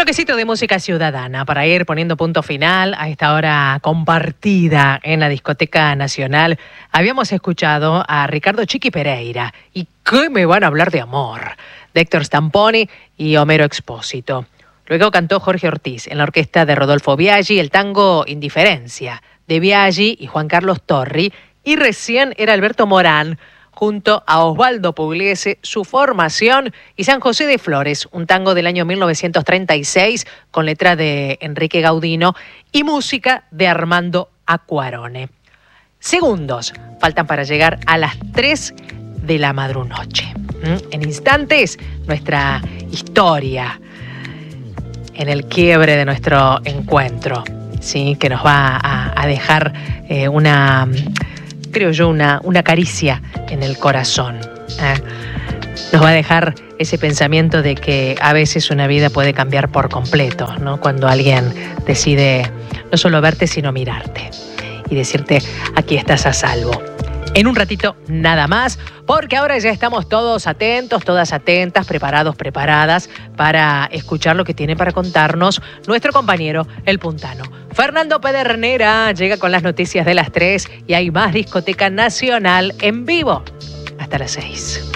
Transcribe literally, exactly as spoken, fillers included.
bloquecito de música ciudadana para ir poniendo punto final a esta hora compartida en la Discoteca Nacional. Habíamos escuchado a Ricardo Chiqui Pereira. ¿Y qué me van a hablar de amor? De Héctor Stamponi y Homero Expósito. Luego cantó Jorge Ortiz en la orquesta de Rodolfo Biaggi el tango Indiferencia, de Biaggi y Juan Carlos Torri. Y recién era Alberto Morán, junto a Osvaldo Pugliese, Su formación, y San José de Flores, un tango del año mil novecientos treinta y seis con letra de Enrique Gaudino y música de Armando Acquarone. Segundos faltan para llegar a las tres de la madrunoche. En instantes, nuestra historia en el quiebre de nuestro encuentro, ¿sí? Que nos va a, a dejar eh, una... creo yo, una, una caricia en el corazón. ¿eh? Nos va a dejar ese pensamiento de que a veces una vida puede cambiar por completo, ¿no? Cuando alguien decide no solo verte, sino mirarte y decirte, aquí estás a salvo. En un ratito nada más, porque ahora ya estamos todos atentos, todas atentas, preparados, preparadas para escuchar lo que tiene para contarnos nuestro compañero, el puntano. Fernando Pedernera llega con las noticias de las tres y hay más Discoteca Nacional en vivo hasta las seis.